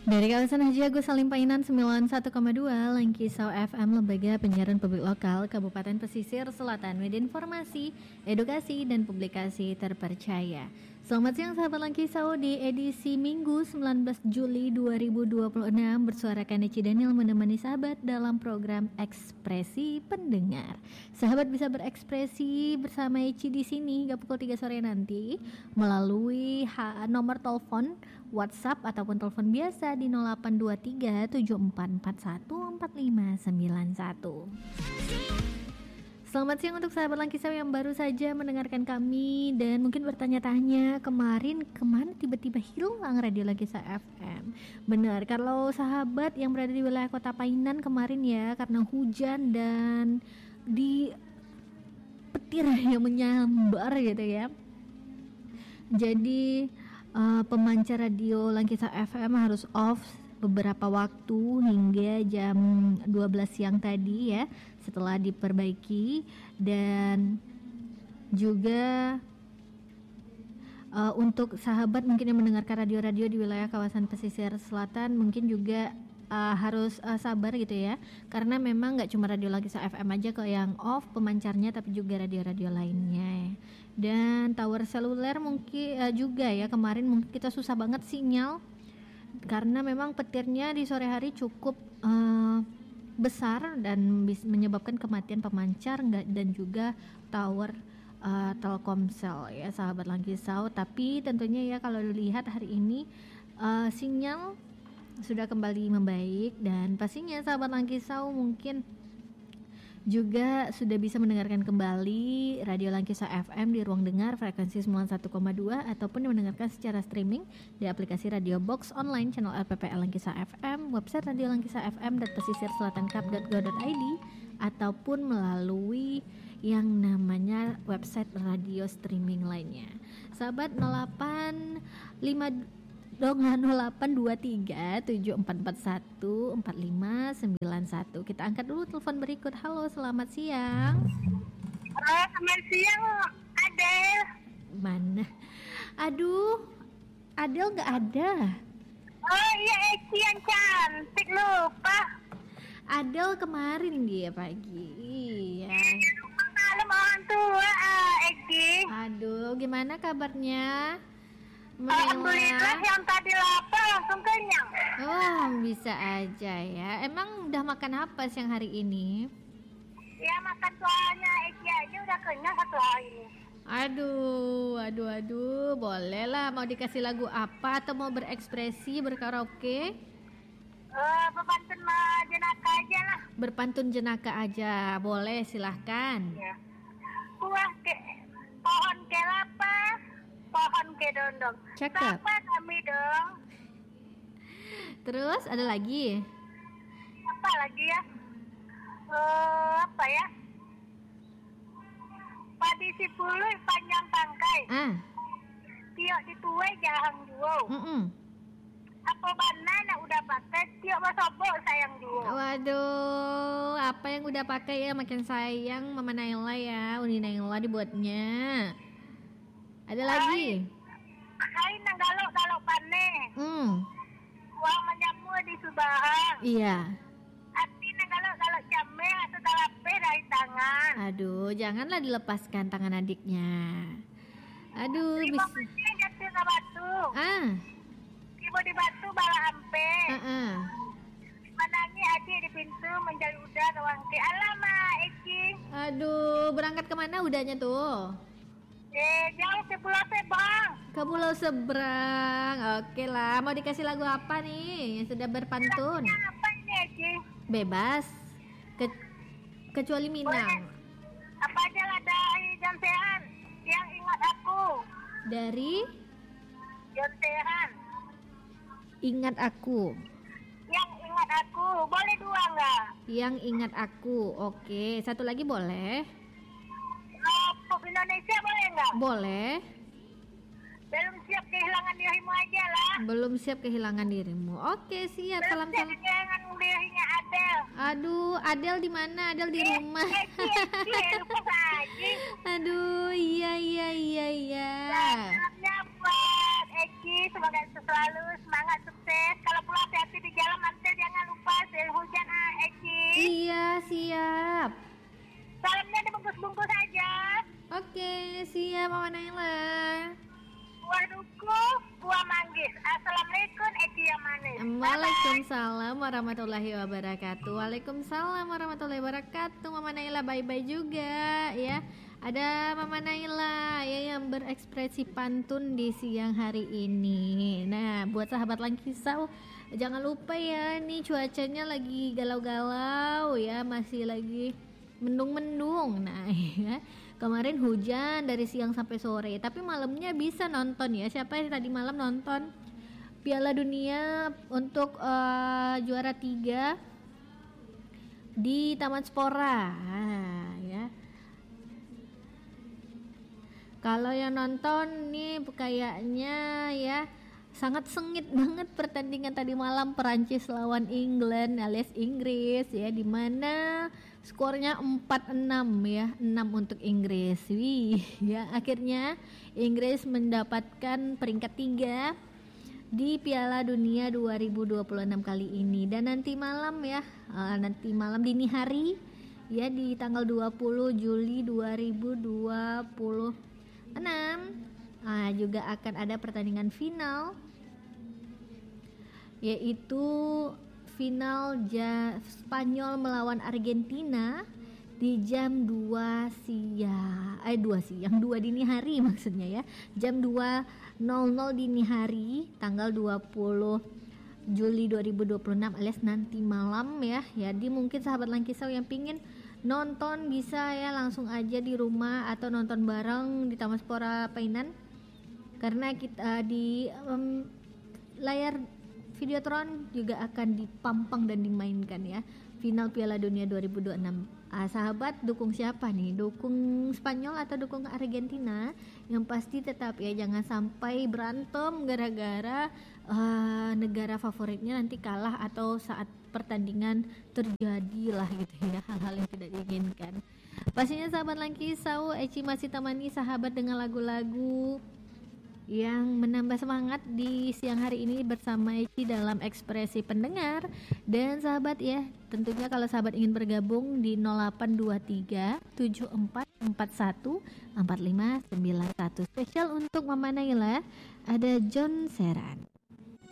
Dari kawasan Haji Agus Salim Painan 91,2 Langkisau FM, lembaga penyiaran publik lokal Kabupaten Pesisir Selatan, media informasi, edukasi, dan publikasi terpercaya. Selamat siang sahabat Langkisau, di edisi Minggu 19 Juli 2026 bersuarakan Eci Daniel menemani sahabat dalam program Ekspresi Pendengar. Sahabat bisa berekspresi bersama Eci di sini hingga pukul 3 sore nanti melalui nomor telepon WhatsApp ataupun telepon biasa di 0823 7441 4591. Selamat siang untuk sahabat Langkisau yang baru saja mendengarkan kami dan mungkin bertanya-tanya kemarin kemana tiba-tiba hilang Radio Langkisau FM. Benar, kalau sahabat yang berada di wilayah Kota Painan kemarin ya, karena hujan dan di petir yang menyambar gitu ya, jadi pemancar radio Langkisau FM harus off beberapa waktu hingga jam 12 siang tadi ya, setelah diperbaiki. Dan juga untuk sahabat mungkin yang mendengarkan radio-radio di wilayah kawasan pesisir selatan mungkin juga harus sabar gitu ya, karena memang gak cuma radio Langkisau FM aja kok yang off pemancarnya, tapi juga radio-radio lainnya. Dan tower seluler mungkin juga ya, kemarin mungkin kita susah banget sinyal karena memang petirnya di sore hari cukup besar dan menyebabkan kematian pemancar dan juga tower Telkomsel ya sahabat Langkisau. Tapi tentunya ya kalau dilihat hari ini sinyal sudah kembali membaik, dan pastinya sahabat Langkisau mungkin juga sudah bisa mendengarkan kembali Radio Langkisau FM di ruang dengar frekuensi 91,2 ataupun mendengarkan secara streaming di aplikasi Radio Box Online channel LPPL Langkisau FM, website Radio Langkisau FM dan pesisirselatankap.go.id ataupun melalui yang namanya website radio streaming lainnya. Sahabat 0823 7441 4591. Kita angkat dulu telepon berikut. Halo, selamat siang. Halo, selamat siang, Adel. Mana? Aduh, Adel gak ada. Oh iya, Eci yang cantik, lupa. Adel kemarin dia pagi ya. Malam orang tua, Eci. Aduh, gimana kabarnya? Alhamdulillah, yang tadi lapar langsung kenyang. Oh, bisa aja ya. Emang udah makan apa siang hari ini? Ya, makan soalnya Eci aja udah kenyang satu hari ini. Aduh, boleh lah. Mau dikasih lagu apa atau mau berekspresi, berkaraoke? Berpantun jenaka aja lah. Berpantun jenaka aja, boleh, silahkan. Ya. Buah pohon kelapa, pohon kedondong. Cakep. Sapa kami dong. Terus ada lagi? Apa lagi ya? Apa ya? Padi si puluh panjang pangkai. Tiok dituai jahang juo. Apa banana udah pakai tiok basobok sayang juo. Waduh, apa yang udah pakai ya makin sayang Mama Naila ya, Uni Naila dibuatnya. Ada lagi? Hai nanggalok pane. Uang menyamur di Subahang. Iya. Ati nanggalok came atau talape dari tangan. Aduh, janganlah dilepaskan tangan adiknya. Aduh, bisa. Ibu jatuh ke batu. Ibu di batu bala ampe. Menangi adik di pintu menjadi udah ke wangke. Alamak, Eci. Aduh, berangkat kemana udahnya tuh? Jauh ke Pulau Seberang. Ke Pulau Seberang. Oke lah, mau dikasih lagu apa nih yang sudah berpantun? Apa ini, Eci? Bebas. Kecuali Minang. Boleh. Apa aja lah dari Jontean yang ingat aku. Dari Jontean. Ingat aku. Yang ingat aku. Boleh dua enggak? Yang ingat aku. Oke, satu lagi boleh? Pop Indonesia boleh enggak? Boleh. Belum siap kehilangan dirimu aja lah. Belum siap kehilangan dirimu. Oke, siap. Salam. Kehilangan dirinya Adel. Aduh, Adel di mana? Adel di rumah. Lupa aja. Aduh, iya. Salamnya buat Eci, semoga selalu semangat, sukses. Kalau pulang siap Mama Naila. Buah duku, buah manggis. Assalamualaikum Eci yang manis. Waalaikumsalam warahmatullahi wabarakatuh. Waalaikumsalam warahmatullahi wabarakatuh. Mama Naila bye-bye juga ya. Ada Mama Naila ya yang berekspresi pantun di siang hari ini. Nah, buat sahabat Langkisau, jangan lupa ya, nih cuacanya lagi galau-galau ya, masih lagi mendung-mendung. Nah, ya. Kemarin hujan dari siang sampai sore, tapi malamnya bisa nonton ya. Siapa yang tadi malam nonton Piala Dunia untuk juara 3 di Taman Spora? Nah, ya. Kalau yang nonton nih kayaknya ya sangat sengit banget pertandingan tadi malam Perancis lawan England alias Inggris ya, di mana skornya 4-6 ya, 6 untuk Inggris. Wih, ya akhirnya Inggris mendapatkan peringkat 3 di Piala Dunia 2026 kali ini. Dan nanti malam ya, nanti malam dini hari ya, di tanggal 20 Juli 2026 juga akan ada pertandingan final, yaitu final Spanyol melawan Argentina di jam 2 dini hari maksudnya ya, jam 2.00 dini hari tanggal 20 Juli 2026 alias nanti malam ya. Jadi mungkin sahabat Langkisau yang pingin nonton bisa ya langsung aja di rumah atau nonton bareng di Taman Spora Painan, karena kita di layar Videotron juga akan dipampang dan dimainkan ya final Piala Dunia 2026. Sahabat dukung siapa nih? Dukung Spanyol atau dukung Argentina? Yang pasti tetap ya jangan sampai berantem gara-gara negara favoritnya nanti kalah atau saat pertandingan terjadilah gitu ya hal-hal yang tidak diinginkan. Pastinya sahabat Langkisau, Eci masih temani sahabat dengan lagu-lagu yang menambah semangat di siang hari ini bersama Eci dalam ekspresi pendengar. Dan sahabat ya, tentunya kalau sahabat ingin bergabung di 0823 7441 4591. Spesial untuk Mama Naila ada John Seran.